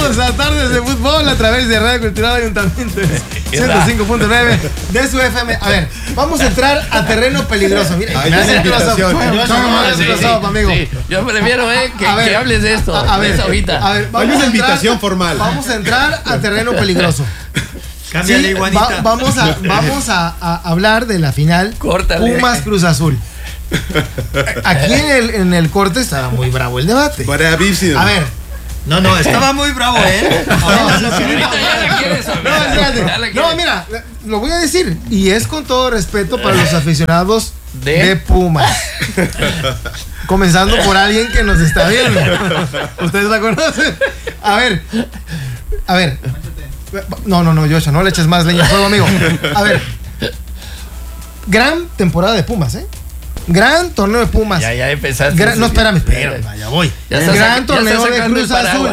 Regresamos a Tardes de Fútbol a través de Radio Cultural Ayuntamiento 105.9 de su FM. A ver, vamos a entrar a terreno peligroso. Mira, amigo. Yo prefiero que hables de esto. A ver, hay una invitación formal. Vamos a entrar a terreno peligroso. Cámbiale, iguanita. Vamos a hablar de la final. Córtale. Pumas Cruz Azul. Aquí en el corte estaba muy bravo el debate. Bravísimo. A ver. No, estaba muy bravo, ¿eh? No, mira, lo voy a decir. Y es con todo respeto para los aficionados de Pumas. Comenzando por alguien que nos está viendo. ¿Ustedes la conocen? A ver. No, Joshua, no le eches más leña al fuego, amigo. A ver. Gran temporada de Pumas, ¿eh? Gran torneo de Pumas. Ya empezaste. No, espérame, ya voy. Gran torneo de Cruz Azul.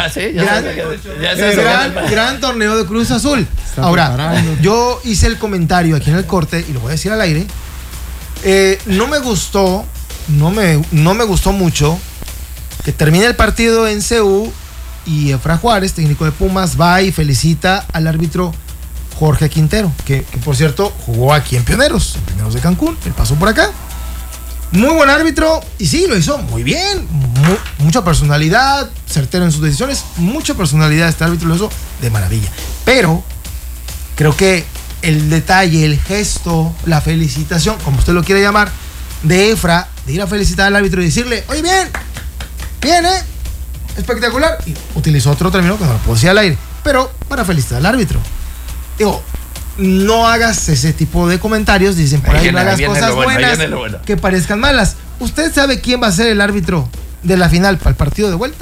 Gran torneo de Cruz Azul. Ahora, yo hice el comentario aquí en el corte y lo voy a decir al aire. No me gustó mucho que termine el partido en CU y Efra Juárez, técnico de Pumas, va y felicita al árbitro Jorge Quintero, que por cierto jugó aquí en Pioneros de Cancún. Él pasó por acá. Muy buen árbitro y sí, lo hizo muy bien. Mucha personalidad, certero en sus decisiones. Mucha personalidad este árbitro, lo hizo de maravilla. Pero creo que el detalle, el gesto, la felicitación, como usted lo quiere llamar, de Efra, de ir a felicitar al árbitro y decirle, oye, bien, espectacular. Y utilizó otro término que no lo puedo decir al aire, pero para felicitar al árbitro. Digo, no hagas ese tipo de comentarios, dicen por ahí, no hagas cosas buenas que parezcan malas. ¿Usted sabe quién va a ser el árbitro de la final para el partido de vuelta?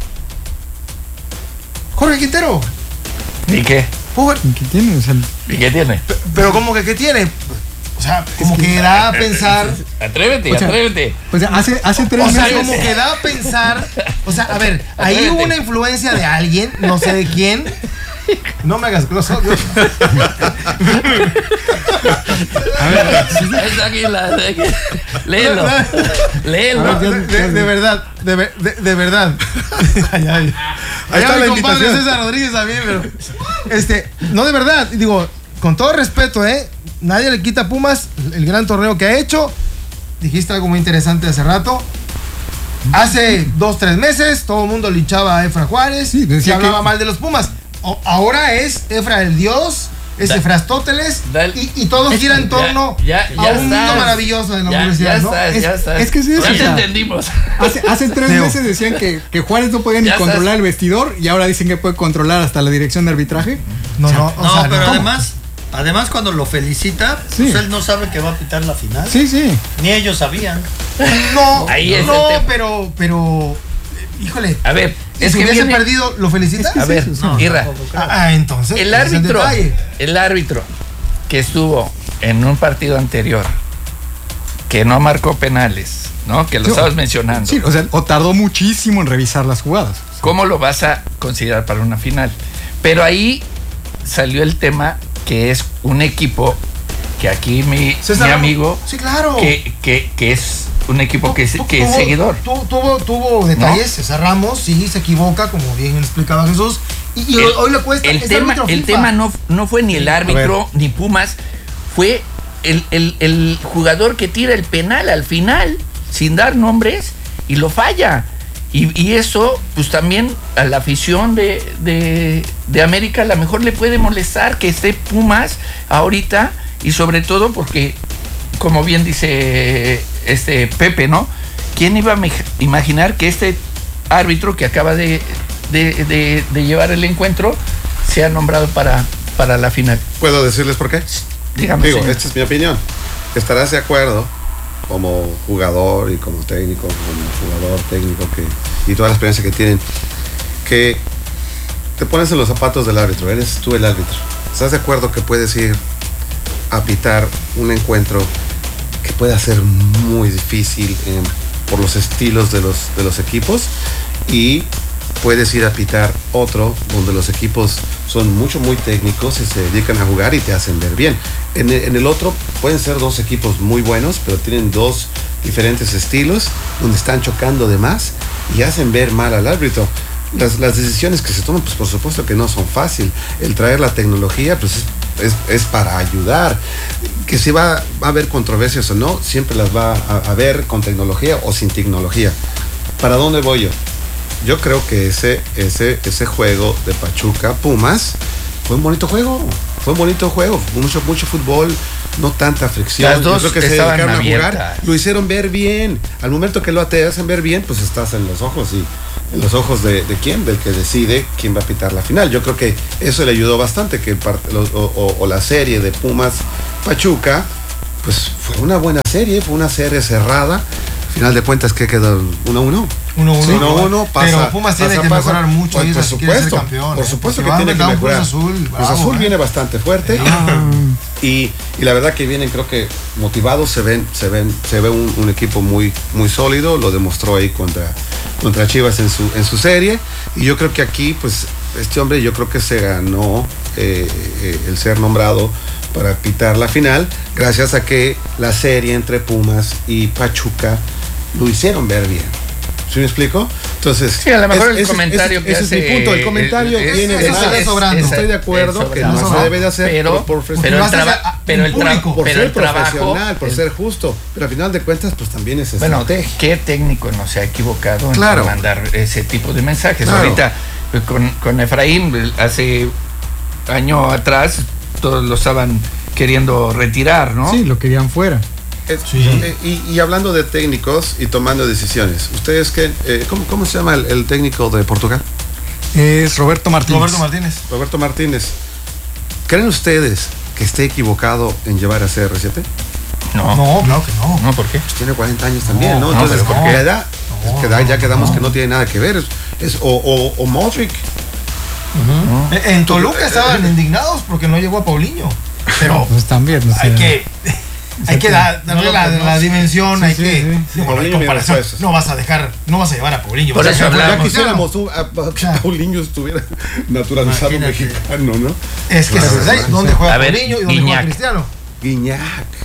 Jorge Quintero. ¿Y qué? ¿Qué tiene? ¿Y qué tiene? Pero ¿cómo que qué tiene? O sea, como que da a pensar. Atrévete. O sea, hace 3 meses. O sea, como que da a pensar. O sea, a ver, ahí hubo una influencia de alguien, no sé de quién. No me hagas close up. A ver, léelo. De verdad. Ahí está mi compadre César Rodríguez también, pero no, de verdad, digo, con todo respeto, nadie le quita a Pumas el gran torneo que ha hecho. Dijiste algo muy interesante hace rato. Hace 2-3 meses todo el mundo linchaba a Efra Juárez, se hablaba mal de los Pumas. Ahora es Efra el Dios, es Efrastóteles, y todo gira en torno a un mundo maravilloso de la universidad, ¿no? Ya estás. Es que sí, ya te entendimos. Hace 3 meses decían que Juárez no podía ni controlar el vestidor y ahora dicen que puede controlar hasta la dirección de arbitraje. No, pero además cuando lo felicita, pues él no sabe que va a pitar la final. Sí. Ni ellos sabían. Pero híjole. A ver, es que hubiese perdido, ¿lo felicita? A ver, Irra. Entonces. El árbitro que estuvo en un partido anterior, que no marcó penales, ¿no? Que lo estabas mencionando. Sí, o tardó muchísimo en revisar las jugadas. ¿Cómo lo vas a considerar para una final? Pero ahí salió el tema que es un equipo que aquí mi amigo, sí, claro, que es un equipo que es seguidor. Tuvo detalles, César Ramos, sí, se equivoca, como bien explicaba Jesús, y hoy le cuesta. El tema no fue ni el árbitro, ni Pumas, fue el jugador que tira el penal al final, sin dar nombres, y lo falla. Y eso, pues también a la afición de América a lo mejor le puede molestar que esté Pumas ahorita, y sobre todo porque, como bien dice Pepe, ¿no? ¿Quién iba a imaginar que este árbitro que acaba de llevar el encuentro sea nombrado para la final? ¿Puedo decirles por qué? Dígame, señor. Esta es mi opinión. Estarás de acuerdo, como jugador y como técnico, y toda la experiencia que tienen, que te pones en los zapatos del árbitro, eres tú el árbitro. ¿Estás de acuerdo que puedes ir a pitar un encuentro que puede ser muy difícil por los estilos de los equipos, y puedes ir a pitar otro donde los equipos son muy técnicos y se dedican a jugar y te hacen ver bien? En el otro pueden ser 2 equipos muy buenos, pero tienen 2 diferentes estilos donde están chocando de más y hacen ver mal al árbitro. las decisiones que se toman, pues por supuesto que no son fáciles. El traer la tecnología, pues es para ayudar. Que si va a haber controversias o no, siempre las va a haber con tecnología o sin tecnología. ¿Para dónde voy yo? Yo creo que ese juego de Pachuca Pumas fue un bonito juego. Mucho fútbol, no tanta fricción. Las dos yo creo que se estaban dedicaron a abiertas. jugar, lo hicieron ver bien. Al momento que te hacen ver bien, pues estás en los ojos de quién, del que decide quién va a pitar la final. Yo creo que eso le ayudó bastante, que la serie de Pumas Pachuca, pues fue una buena serie, fue una serie cerrada. Al final de cuentas, ¿qué quedó? 1-1. 1-1. Pasa. Pero Pumas tiene que mejorar mucho. Por supuesto, campeón, por supuesto que va tiene que mejorar. Cruz Azul viene bastante fuerte. Y la verdad que vienen, creo que motivados, se ve un equipo muy, muy sólido. Lo demostró ahí contra Chivas en su serie. Y yo creo que aquí, pues, este hombre, yo creo que se ganó el ser nombrado para pitar la final, gracias a que la serie entre Pumas y Pachuca lo hicieron ver bien. ¿Sí me explico? Entonces, sí, a lo mejor el comentario que ese hace, es mi punto. El comentario viene de nada. Estoy de acuerdo que no se debe de hacer, pero el trabajo, por ser profesional, por ser justo, pero al final de cuentas, pues también es estrategia. ¿Qué técnico no se ha equivocado en mandar ese tipo de mensajes? Claro. Ahorita con Efraín, hace año atrás, todos lo estaban queriendo retirar, ¿no? Sí, lo querían fuera. Y hablando de técnicos y tomando decisiones, ¿ustedes cómo se llama el técnico de Portugal? Es Roberto Martínez. Roberto Martínez. ¿Creen ustedes que esté equivocado en llevar a CR7? No, claro que no. No, ¿por qué? Pues tiene 40 años también, ¿no? Entonces, ¿por qué? Ya quedamos que no tiene nada que ver. O Modric. En Toluca estaban indignados porque no llegó a Paulinho. Pero pues también, no sé. hay que darle la dimensión, comparación. No vas a llevar a Paulinho. Por eso ya quisiéramos que Paulinho estuviera naturalizado mexicano, ¿no? Es que ¿dónde juega Paulinho y dónde juega Cristiano? Guiñac.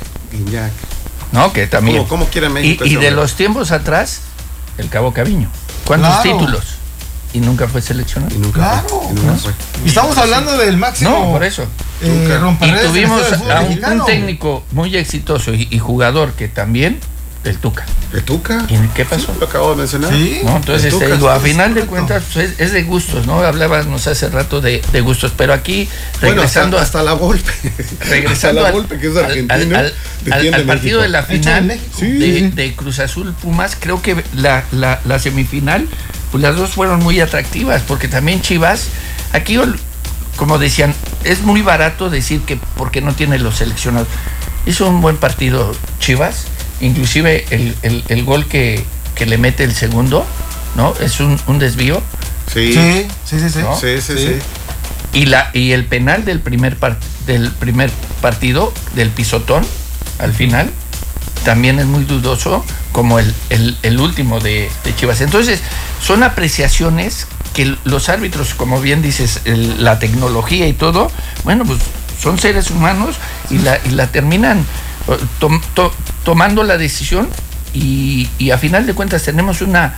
No, que también. ¿Cómo quiere México? Y de los tiempos atrás, el Cabo Caviño. ¿Cuántos títulos? Y nunca fue seleccionado. Y nunca fue. Y estamos hablando del máximo. No, por eso. Y tuvimos a un técnico muy exitoso y jugador que también, el Tuca. ¿El Tuca? ¿Y qué pasó? Sí, lo acabo de mencionar. Sí. ¿No? Entonces, te digo, a final de cuentas, pues, es de gustos, ¿no? Hablábamos hace rato de gustos, pero aquí, regresando hasta la Volpe. Regresando la Volpe, que es argentino, al partido de la final sí. de Cruz Azul Pumas, creo que la semifinal, pues las dos fueron muy atractivas, porque también Chivas, aquí, como decían, es muy barato decir que porque no tiene los seleccionados. Hizo un buen partido Chivas, inclusive el gol que le mete el segundo, ¿no? Es un desvío. Sí. ¿No? Sí. Y el penal del primer partido, del pisotón, al final, también es muy dudoso, como el último de Chivas. Entonces, son apreciaciones que los árbitros, como bien dices, la tecnología y todo, bueno, pues son seres humanos y la terminan tomando la decisión y a final de cuentas tenemos una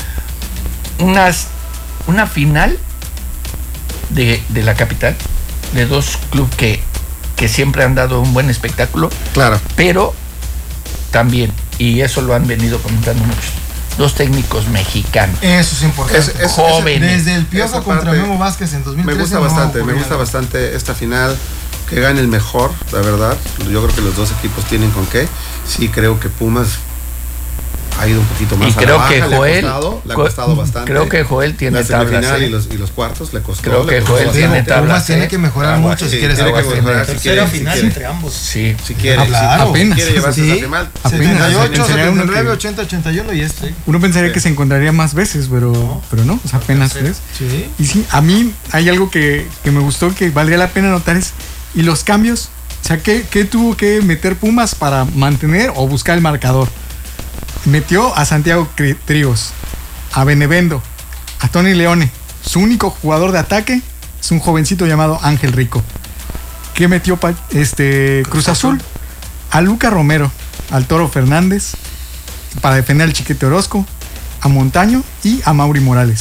final de la capital, de dos clubes que siempre han dado un buen espectáculo. Claro. Pero también, y eso lo han venido comentando muchos, dos técnicos mexicanos. Eso es importante. Jóvenes. Desde el Piojo contra Memo Vázquez en 2013. Me gusta bastante esta final. Que gane el mejor, la verdad. Yo creo que los dos equipos tienen con qué. Sí, creo que Pumas ha ido un poquito más y creo a la baja, que Joel le ha costado bastante. Creo que Joel tiene tablas. La semifinal y los cuartos le costó. Creo que Joel tiene tablas. Pumas tiene que mejorar mucho si quiere mejorar. Tercera final entre ambos. Sí. Si quiere, claro. Apenas. quiere llevarse la final. 78, 79, 80, 81 y este. Uno pensaría que se encontraría más veces, pero no, o sea, apenas tres. Sí. Y sí, a mí hay algo que me gustó, que valdría la pena notar, y los cambios. O sea, ¿qué tuvo que meter Pumas para mantener o buscar el marcador? Metió a Santiago Tríos, a Benevendo, a Tony Leone. Su único jugador de ataque es un jovencito llamado Ángel Rico. ¿Qué metió Cruz Azul? A Luca Romero, al Toro Fernández, para defender al Chiquete Orozco, a Montaño y a Mauri Morales.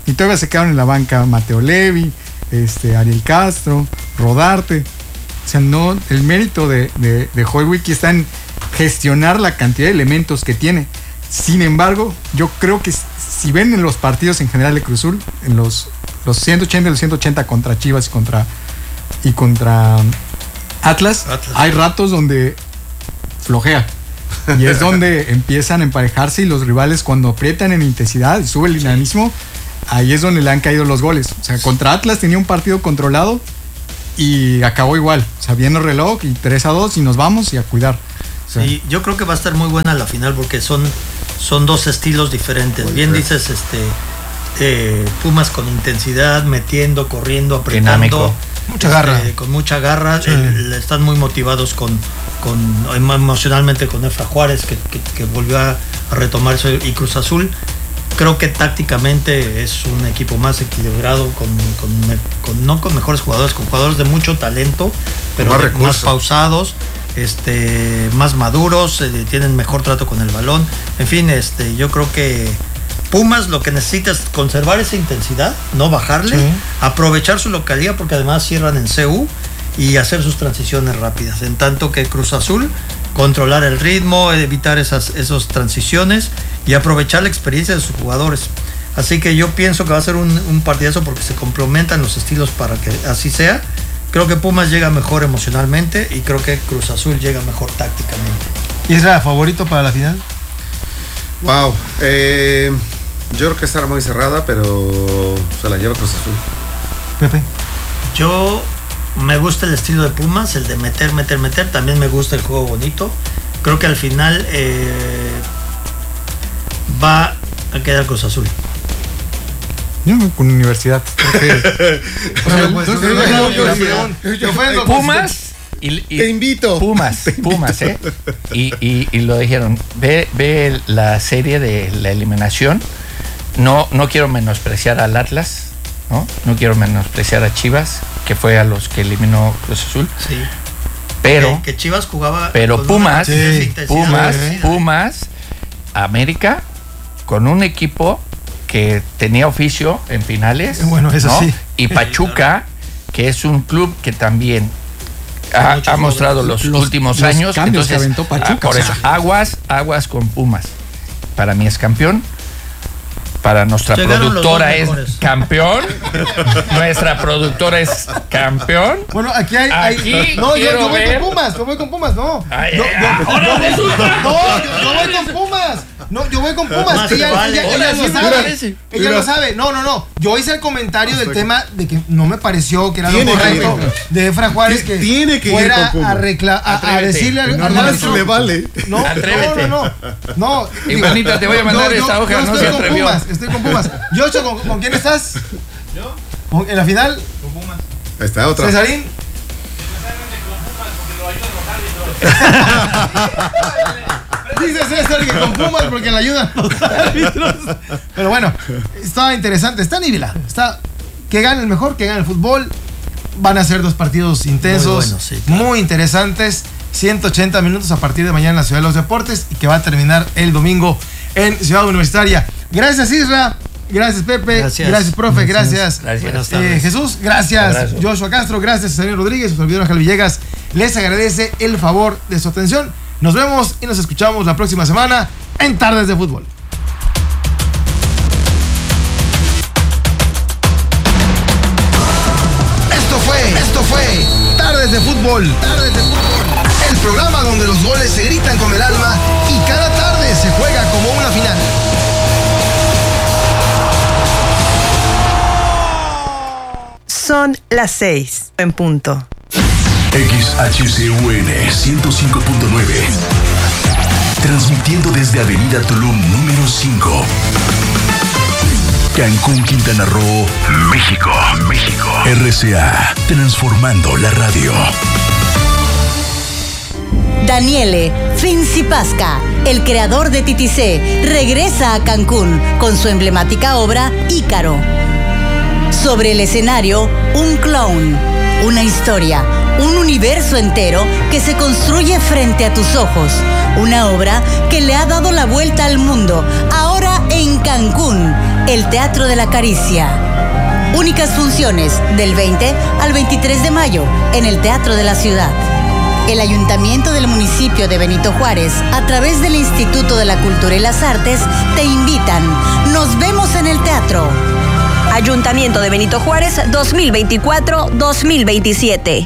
Y todavía se quedaron en la banca Mateo Levi, Ariel Castro, Rodarte. O sea, no, el mérito de Joel Wiki está en gestionar la cantidad de elementos que tiene. Sin embargo, yo creo que si ven en los partidos en general de Cruz Azul, en los 180 y los 180 contra Chivas y contra Atlas, hay ratos donde flojea. Y es donde empiezan a emparejarse y los rivales cuando aprietan en intensidad y sube el dinamismo, ahí es donde le han caído los goles. O sea, contra Atlas tenía un partido controlado y acabó igual. O sea, viene el reloj y 3-2 y nos vamos y a cuidar. O sea, sí, yo creo que va a estar muy buena la final porque son dos estilos diferentes. Bien dices, Pumas con intensidad, metiendo, corriendo, apretando. Dinámico. Mucha garra. Con mucha garra. Sí. Están muy motivados emocionalmente con Efra Juárez, que volvió a retomar eso, y Cruz Azul. Creo que tácticamente es un equipo más equilibrado, no con mejores jugadores, con jugadores de mucho talento, pero más pausados, más maduros, tienen mejor trato con el balón. En fin, yo creo que Pumas lo que necesita es conservar esa intensidad, no bajarle, aprovechar su localidad, porque además cierran en CU, y hacer sus transiciones rápidas. En tanto que Cruz Azul, controlar el ritmo, evitar esas transiciones y aprovechar la experiencia de sus jugadores. Así que yo pienso que va a ser un partidazo porque se complementan los estilos para que así sea. Creo que Pumas llega mejor emocionalmente y creo que Cruz Azul llega mejor tácticamente. ¿Y es la favorito para la final? Wow. Yo creo que estará muy cerrada, pero se la lleva Cruz Azul. Pepe. Yo me gusta el estilo de Pumas, el de meter. También me gusta el juego bonito. Creo que al final va a quedar Cruz Azul. Yo con Universidad. Pumas. Te invito. Pumas, y lo dijeron. Ve la serie de la eliminación. No quiero menospreciar al Atlas, no quiero menospreciar a Chivas, que fue a los que eliminó Cruz Azul. Sí. Pero que Chivas jugaba. Pero Pumas, América, con un equipo que tenía oficio en finales. Bueno, eso sí. Y Pachuca, que es un club que también ha mostrado los últimos años. Entonces, que aventó Pachuca, por eso, aguas con Pumas. Para mí es campeón. Para nuestra productora es campeón. Nuestra productora es campeón. Bueno, aquí hay no, yo voy con Pumas, no. Yo voy con Pumas. No, yo voy con Pumas. Ella lo sabe. Ella lo sabe. No. Yo hice el comentario del tema de que no me pareció que era lo correcto de Efra Juárez que tiene que fuera a decirle al árbitro. Le vale. No. Igualita, te voy a mandar esta hoja, no se atrevió. Estoy con Pumas. Yocho, ¿con quién estás? ¿Yo? ¿En la final? Con Pumas. Ahí está otra. ¿Cesarín? Dice César que con Pumas porque le ayudan los árbitros. Pero bueno, está interesante, está nivelado. Que gane el mejor, que gane el fútbol. Van a ser 2 partidos intensos, muy, bueno, sí, claro, muy interesantes. 180 minutos a partir de mañana en la Ciudad de los Deportes y que va a terminar el domingo en Ciudad Universitaria. Gracias, Isra. Gracias, Pepe. Gracias, profe. Gracias. Jesús. Gracias, Joshua Castro. Gracias, señor Rodríguez. Su servidor Ángel Villegas les agradece el favor de su atención. Nos vemos y nos escuchamos la próxima semana en Tardes de Fútbol. Esto fue Tardes de Fútbol. El programa donde los goles se gritan con el alma y cada tarde se juega como una final. Son las 6 en punto. XHCUN 105.9. Transmitiendo desde Avenida Tulum número 5. Cancún, Quintana Roo, México. RCA, transformando la radio. Daniele Finzi-Pasca, el creador de Titisé, regresa a Cancún con su emblemática obra Ícaro. Sobre el escenario, un clown, una historia, un universo entero que se construye frente a tus ojos. Una obra que le ha dado la vuelta al mundo, ahora en Cancún, el Teatro de la Caricia. Únicas funciones del 20 al 23 de mayo en el Teatro de la Ciudad. El Ayuntamiento del municipio de Benito Juárez, a través del Instituto de la Cultura y las Artes, te invitan. Nos vemos en el teatro. Ayuntamiento de Benito Juárez 2024-2027.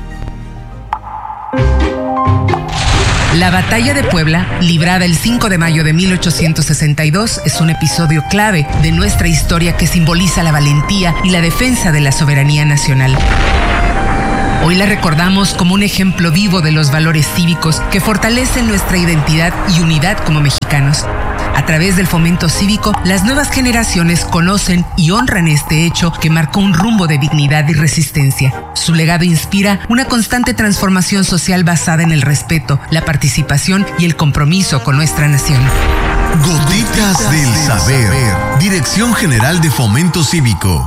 La Batalla de Puebla, librada el 5 de mayo de 1862, es un episodio clave de nuestra historia que simboliza la valentía y la defensa de la soberanía nacional. Hoy la recordamos como un ejemplo vivo de los valores cívicos que fortalecen nuestra identidad y unidad como mexicanos. A través del fomento cívico, las nuevas generaciones conocen y honran este hecho que marcó un rumbo de dignidad y resistencia. Su legado inspira una constante transformación social basada en el respeto, la participación y el compromiso con nuestra nación. Gotitas del Saber. Dirección General de Fomento Cívico.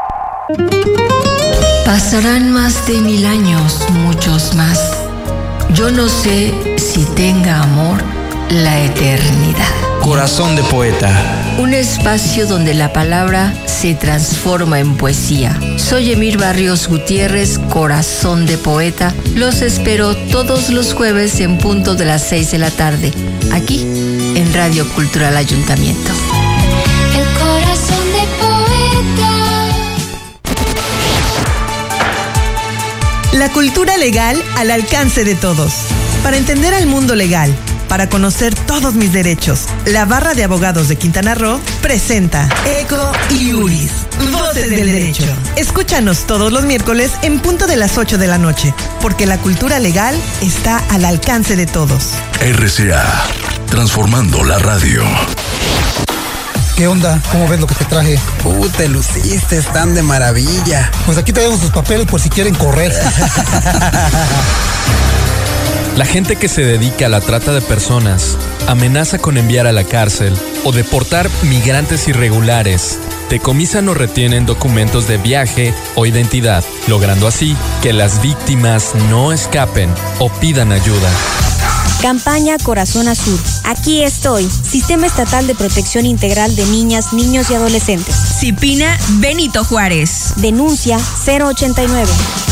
Pasarán más de 1000 años, muchos más. Yo no sé si tenga amor la eternidad. Corazón de poeta. Un espacio donde la palabra se transforma en poesía. Soy Emir Barrios Gutiérrez, Corazón de Poeta. Los espero todos los jueves en punto de las 6 de la tarde, aquí en Radio Cultural Ayuntamiento. El corazón de poeta. La cultura legal al alcance de todos. Para entender al mundo legal, para conocer todos mis derechos, la Barra de Abogados de Quintana Roo presenta Eco Iuris, Voces del Derecho. Escúchanos todos los miércoles en punto de las 8 de la noche, porque la cultura legal está al alcance de todos. RCA, transformando la radio. ¿Qué onda? ¿Cómo ves lo que te traje? Te luciste, están de maravilla. Pues aquí tenemos sus papeles por si quieren correr. La gente que se dedica a la trata de personas amenaza con enviar a la cárcel o deportar migrantes irregulares. Decomisan o retienen documentos de viaje o identidad, logrando así que las víctimas no escapen o pidan ayuda. Campaña Corazón Azul. Aquí estoy. Sistema Estatal de Protección Integral de Niñas, Niños y Adolescentes. CIPINA Benito Juárez. Denuncia 089.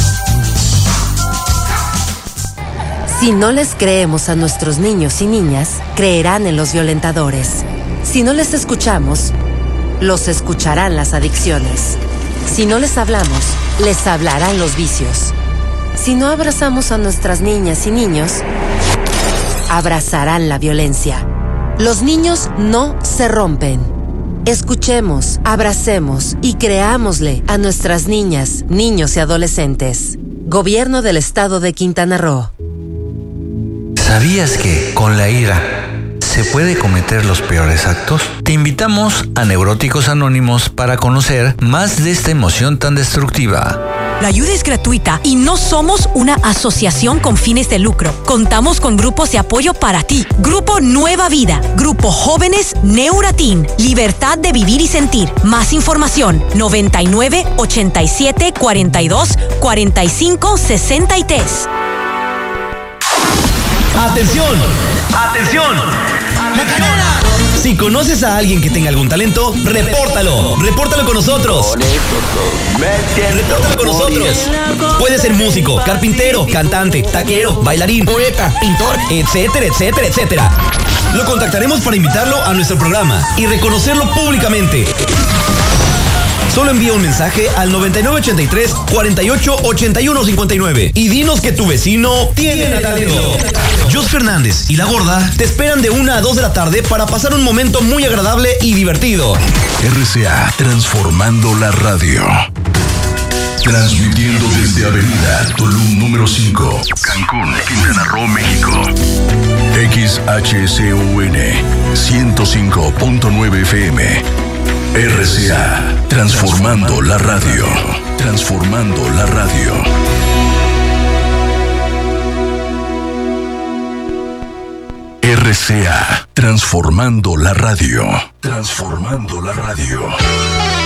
Si no les creemos a nuestros niños y niñas, creerán en los violentadores. Si no les escuchamos, los escucharán las adicciones. Si no les hablamos, les hablarán los vicios. Si no abrazamos a nuestras niñas y niños, abrazarán la violencia. Los niños no se rompen. Escuchemos, abracemos y creámosle a nuestras niñas, niños y adolescentes. Gobierno del Estado de Quintana Roo. ¿Sabías que con la ira se puede cometer los peores actos? Te invitamos a Neuróticos Anónimos para conocer más de esta emoción tan destructiva. La ayuda es gratuita y no somos una asociación con fines de lucro. Contamos con grupos de apoyo para ti. Grupo Nueva Vida, Grupo Jóvenes Neuratin, Libertad de Vivir y Sentir. Más información, 99 87 42 45 63. ¡Atención! ¡Atención! ¡Macarena! Si conoces a alguien que tenga algún talento, repórtalo. Repórtalo con nosotros. Repórtalo con nosotros. Puede ser músico, carpintero, cantante, taquero, bailarín, poeta, pintor, etcétera, etcétera, etcétera. Lo contactaremos para invitarlo a nuestro programa y reconocerlo públicamente. Solo envía un mensaje al 9983 48 81 59 y dinos que tu vecino tiene talento. Jos Fernández y La Gorda te esperan de 1 a 2 de la tarde para pasar un momento muy agradable y divertido. RCA, transformando la radio. Transmitiendo desde Avenida Tulum número 5, Cancún, Quintana Roo, México. XHCUN 105.9 FM. RCA, transformando la radio. Transformando la radio. RCA, transformando la radio. Transformando la radio.